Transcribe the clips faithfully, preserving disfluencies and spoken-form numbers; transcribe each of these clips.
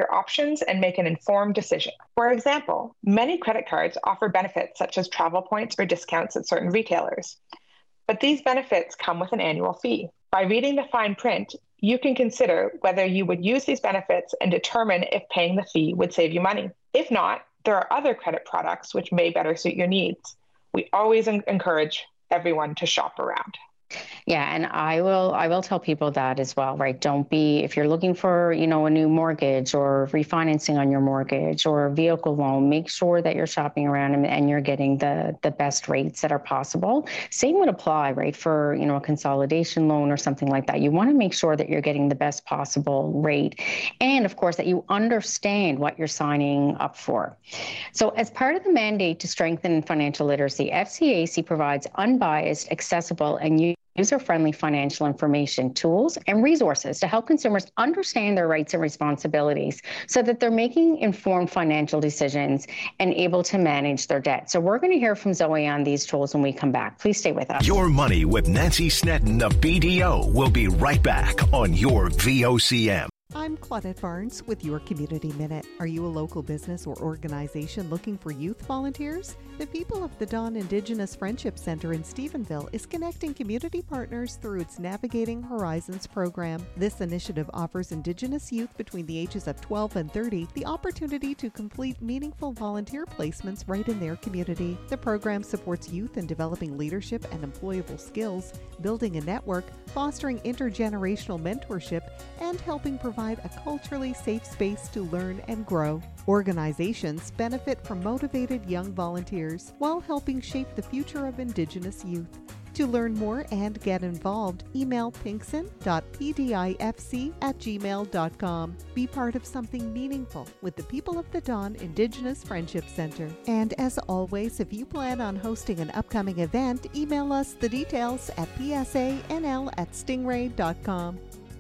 your options and make an informed decision. For example, many credit cards offer benefits such as travel points or discounts at certain retailers. But these benefits come with an annual fee. By reading the fine print, you can consider whether you would use these benefits and determine if paying the fee would save you money. If not, there are other credit products which may better suit your needs. We always en- encourage everyone to shop around. Yeah, and I will I will tell people that as well, right? Don't be, if you're looking for, you know, a new mortgage or refinancing on your mortgage or a vehicle loan, make sure that you're shopping around and, and you're getting the the best rates that are possible. Same would apply, right, for, you know, a consolidation loan or something like that. You want to make sure that you're getting the best possible rate. And of course, that you understand what you're signing up for. So as part of the mandate to strengthen financial literacy, F C A C provides unbiased, accessible, and user-friendly financial information, tools, and resources to help consumers understand their rights and responsibilities so that they're making informed financial decisions and able to manage their debt. So we're going to hear from Zoe on these tools when we come back. Please stay with us. Your Money with Nancy Snedden of B D O will be right back on your V O C M. I'm Claudette Barnes with your Community Minute. Are you a local business or organization looking for youth volunteers? The People of the Dawn Indigenous Friendship Center in Stephenville is connecting community partners through its Navigating Horizons program. This initiative offers Indigenous youth between the ages of twelve and thirty the opportunity to complete meaningful volunteer placements right in their community. The program supports youth in developing leadership and employable skills, building a network, fostering intergenerational mentorship, and helping provide a culturally safe space to learn and grow. Organizations benefit from motivated young volunteers while helping shape the future of Indigenous youth. To learn more and get involved, email pinkson dot p d i f c at gmail dot com. Be part of something meaningful with the People of the Dawn Indigenous Friendship Center. And as always, if you plan on hosting an upcoming event, email us the details at p s a n l at stingray dot com.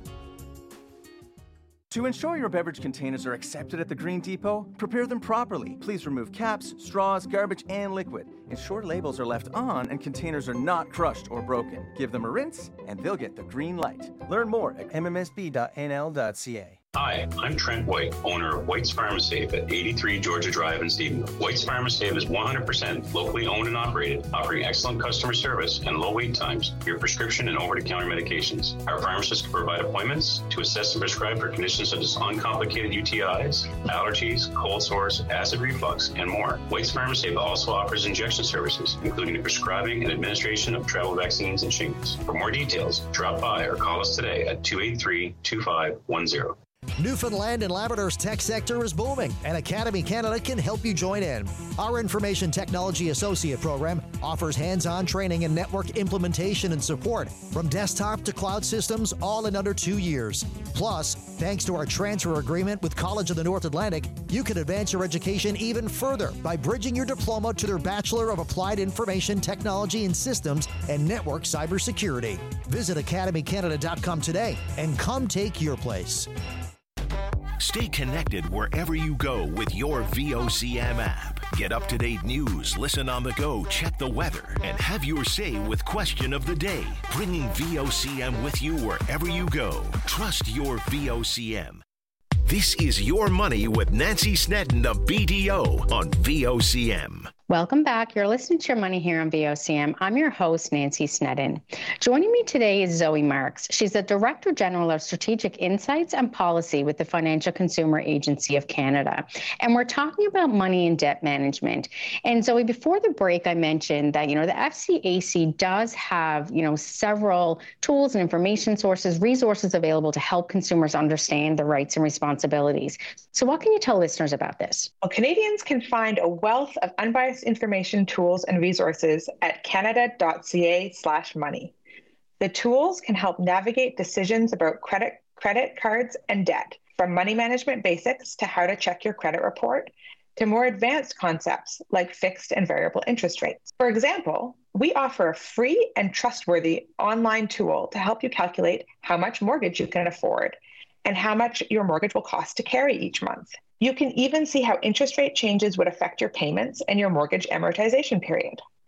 To ensure your beverage containers are accepted at the Green Depot, prepare them properly. Please remove caps, straws, garbage, and liquid. Ensure labels are left on and containers are not crushed or broken. Give them a rinse and they'll get the green light. Learn more at m m s b dot n l dot c a. Hi, I'm Trent White, owner of White's Pharmasafe at eighty-three Georgia Drive in Stephenville. White's Pharmasafe is one hundred percent locally owned and operated, offering excellent customer service and low wait times for your prescription and over-the-counter medications. Our pharmacists can provide appointments to assess and prescribe for conditions such as uncomplicated U T Is, allergies, cold sores, acid reflux, and more. White's Pharmasafe also offers injection services, including the prescribing and administration of travel vaccines and shingles. For more details, drop by or call us today at two eight three, two five one zero. Newfoundland and Labrador's tech sector is booming, and Academy Canada can help you join in. Our Information Technology Associate program offers hands-on training and network implementation and support, from desktop to cloud systems, all in under two years. Plus, thanks to our transfer agreement with College of the North Atlantic, you can advance your education even further by bridging your diploma to their Bachelor of Applied Information Technology and Systems and Network Cybersecurity. Visit academy canada dot com today and come take your place. Stay connected wherever you go with your V O C M app. Get up-to-date news, listen on the go, check the weather, and have your say with Question of the Day. Bringing V O C M with you wherever you go. Trust your V O C M. This is Your Money with Nancy Snedden of B D O on V O C M. Welcome back. You're listening to Your Money here on V O C M. I'm your host, Nancy Snedden. Joining me today is Zoe Marks. She's the Director General of Strategic Insights and Policy with the Financial Consumer Agency of Canada. And we're talking about money and debt management. And Zoe, before the break, I mentioned that, you know, the F C A C does have, you know, several tools and information sources, resources available to help consumers understand their rights and responsibilities. So what can you tell listeners about this? Well, Canadians can find a wealth of unbiased information, tools, and resources at canada dot c a slash money. The tools can help navigate decisions about credit, credit cards and debt, from money management basics to how to check your credit report, to more advanced concepts like fixed and variable interest rates. For example, we offer a free and trustworthy online tool to help you calculate how much mortgage you can afford and how much your mortgage will cost to carry each month. You can even see how interest rate changes would affect your payments and your mortgage amortization period.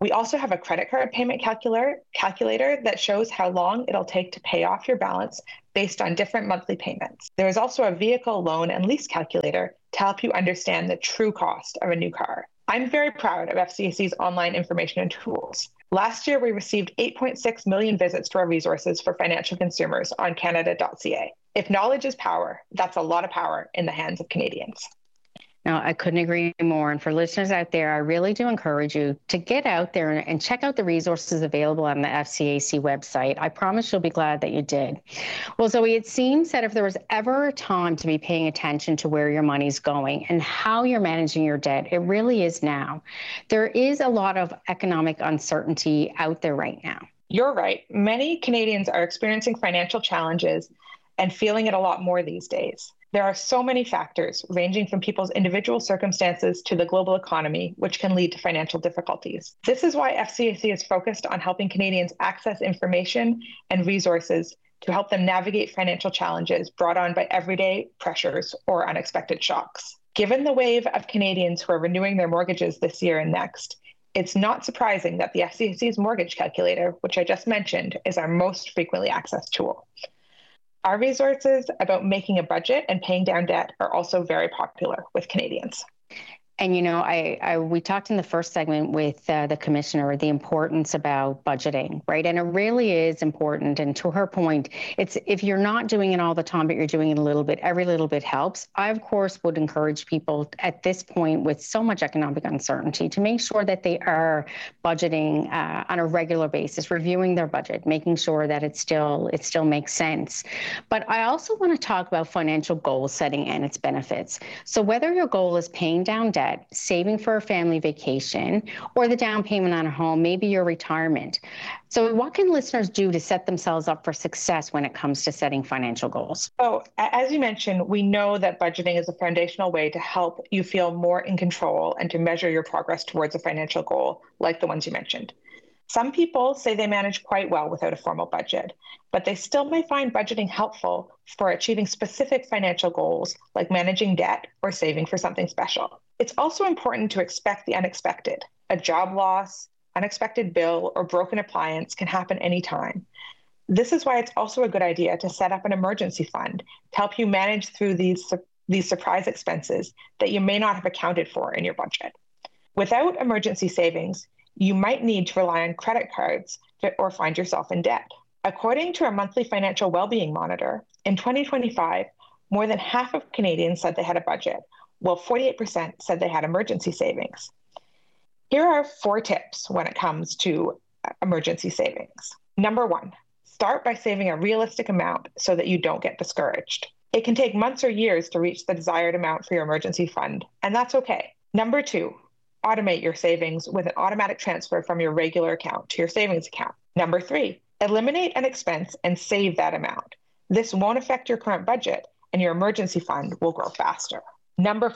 We also have a credit card payment calculator, calculator that shows how long it'll take to pay off your balance based on different monthly payments. There is also a vehicle loan and lease calculator to help you understand the true cost of a new car. I'm very proud of F C A C's online information and tools. Last year, we received eight point six million visits to our resources for financial consumers on Canada dot C A. If knowledge is power, that's a lot of power in the hands of Canadians. No, I couldn't agree more. And for listeners out there, I really do encourage you to get out there and check out the resources available on the F C A C website. I promise you'll be glad that you did. Well, Zoe, it seems that if there was ever a time to be paying attention to where your money's going and how you're managing your debt, it really is now. There is a lot of economic uncertainty out there right now. You're right. Many Canadians are experiencing financial challenges and feeling it a lot more these days. There are so many factors, ranging from people's individual circumstances to the global economy, which can lead to financial difficulties. This is why F C A C is focused on helping Canadians access information and resources to help them navigate financial challenges brought on by everyday pressures or unexpected shocks. Given the wave of Canadians who are renewing their mortgages this year and next, it's not surprising that the F C A C's mortgage calculator, which I just mentioned, is our most frequently accessed tool. Our resources about making a budget and paying down debt are also very popular with Canadians. And, you know, I, I we talked in the first segment with uh, the commissioner, the importance about budgeting, right? And it really is important. And to her point, it's if you're not doing it all the time, but you're doing it a little bit, every little bit helps. I, of course, would encourage people at this point with so much economic uncertainty to make sure that they are budgeting uh, on a regular basis, reviewing their budget, making sure that it still it still makes sense. But I also want to talk about financial goal setting and its benefits. So whether your goal is paying down debt, saving for a family vacation, or the down payment on a home, maybe your retirement. So what can listeners do to set themselves up for success when it comes to setting financial goals? So as you mentioned, we know that budgeting is a foundational way to help you feel more in control and to measure your progress towards a financial goal, like the ones you mentioned. Some people say they manage quite well without a formal budget, but they still may find budgeting helpful for achieving specific financial goals, like managing debt or saving for something special. It's also important to expect the unexpected. A job loss, unexpected bill, or broken appliance can happen anytime. This is why it's also a good idea to set up an emergency fund to help you manage through these, these surprise expenses that you may not have accounted for in your budget. Without emergency savings, you might need to rely on credit cards to, or find yourself in debt. According to a monthly financial well-being monitor, in twenty twenty-five, more than half of Canadians said they had a budget, while forty-eight percent said they had emergency savings. Here are four tips when it comes to emergency savings. Number one, start by saving a realistic amount so that you don't get discouraged. It can take months or years to reach the desired amount for your emergency fund, and that's okay. Number two, automate your savings with an automatic transfer from your regular account to your savings account. Number three, eliminate an expense and save that amount. This won't affect your current budget, and your emergency fund will grow faster. Number